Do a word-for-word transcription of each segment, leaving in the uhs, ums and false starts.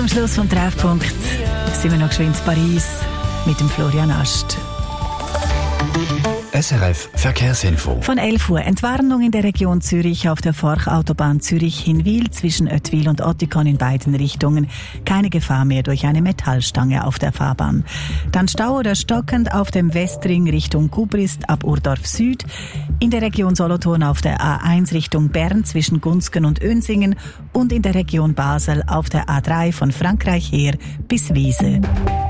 Am Schluss vom Treffpunkt sind wir noch geschwind in Paris mit dem Florian Ast. S R F Verkehrsinfo. Von elf Uhr Entwarnung in der Region Zürich auf der Forchautobahn Zürich-Hinwil zwischen Oetwil und Ottikon in beiden Richtungen. Keine Gefahr mehr durch eine Metallstange auf der Fahrbahn. Dann Stau oder stockend auf dem Westring Richtung Kubrist ab Urdorf Süd. In der Region Solothurn auf der A eins Richtung Bern zwischen Gunzgen und Önsingen. Und in der Region Basel auf der A drei von Frankreich her bis Wiese.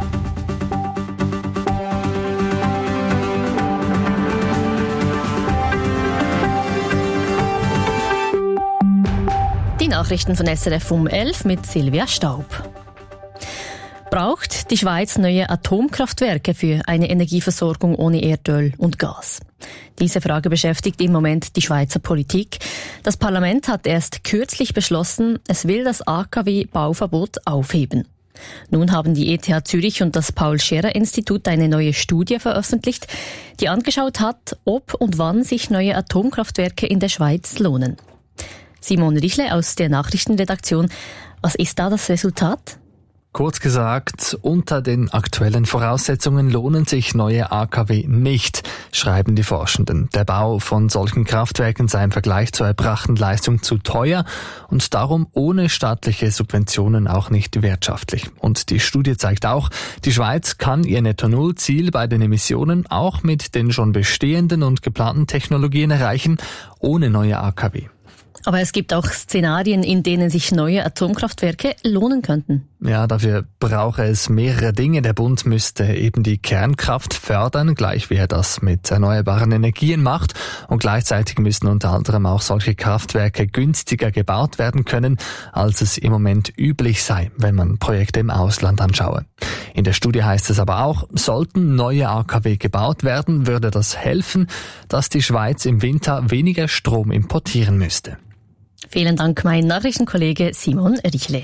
Die Nachrichten von S R F um elf mit Silvia Staub. Braucht die Schweiz neue Atomkraftwerke für eine Energieversorgung ohne Erdöl und Gas? Diese Frage beschäftigt im Moment die Schweizer Politik. Das Parlament hat erst kürzlich beschlossen, es will das A K W-Bauverbot aufheben. Nun haben die E T H Zürich und das Paul-Scherrer-Institut eine neue Studie veröffentlicht, die angeschaut hat, ob und wann sich neue Atomkraftwerke in der Schweiz lohnen. Simon Richle aus der Nachrichtenredaktion. Was ist da das Resultat? Kurz gesagt, unter den aktuellen Voraussetzungen lohnen sich neue A K W nicht, schreiben die Forschenden. Der Bau von solchen Kraftwerken sei im Vergleich zur erbrachten Leistung zu teuer und darum ohne staatliche Subventionen auch nicht wirtschaftlich. Und die Studie zeigt auch, die Schweiz kann ihr Netto-Null-Ziel bei den Emissionen auch mit den schon bestehenden und geplanten Technologien erreichen, ohne neue A K W. Aber es gibt auch Szenarien, in denen sich neue Atomkraftwerke lohnen könnten. Ja, dafür brauche es mehrere Dinge. Der Bund müsste eben die Kernkraft fördern, gleich wie er das mit erneuerbaren Energien macht. Und gleichzeitig müssen unter anderem auch solche Kraftwerke günstiger gebaut werden können, als es im Moment üblich sei, wenn man Projekte im Ausland anschaue. In der Studie heißt es aber auch, sollten neue A K W gebaut werden, würde das helfen, dass die Schweiz im Winter weniger Strom importieren müsste. Vielen Dank, mein Nachrichtenkollege Simon Richle.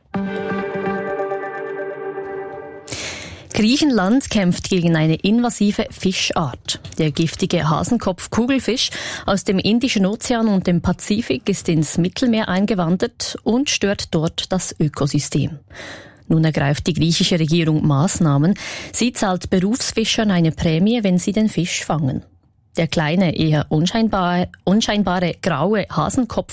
Griechenland kämpft gegen eine invasive Fischart. Der giftige Hasenkopf-Kugelfisch aus dem Indischen Ozean und dem Pazifik ist ins Mittelmeer eingewandert und stört dort das Ökosystem. Nun ergreift die griechische Regierung Maßnahmen. Sie zahlt Berufsfischern eine Prämie, wenn sie den Fisch fangen. Der kleine, eher unscheinbare, unscheinbare graue Hasenkopf